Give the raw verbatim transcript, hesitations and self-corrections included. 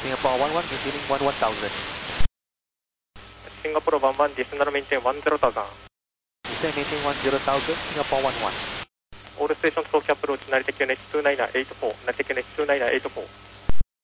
Singapore one one, maintaining one one thousand. Singapore one one, descend maintain one zero thousand. Descend maintain one zero thousand, Singapore one one. All stations talk approach, Narita Q N H two nine eight four, Narita Q N H two nine eight four.